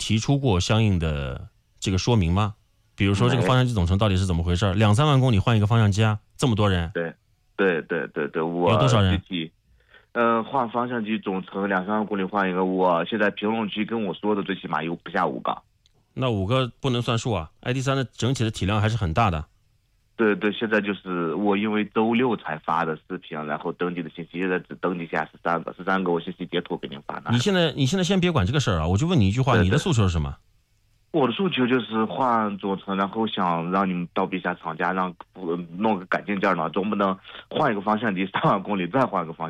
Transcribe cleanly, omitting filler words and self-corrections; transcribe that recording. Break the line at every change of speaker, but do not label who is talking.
提出过相应的这个说明吗？比如说这个方向机总成到底是怎么回事？2-3万公里换一个方向机啊，这么多人。
对，我
有多少人？
换方向机总成2-3万公里换一个，我现在评论区跟我说的最起码有不下5个。
那5个不能算数啊 ，ID3 的整体的体量还是很大的。
对，现在就是我因为周6才发的视频，然后登记的信息，现在只登记下13个，我信息截图给您发的。
你现在先别管这个事儿啊，我就问你一句话，你的诉求是什么？
我的诉求就是换总成，然后想让你们倒闭一下厂家，让弄个改进件呢，总不能换一个方向机3万公里再换个方向。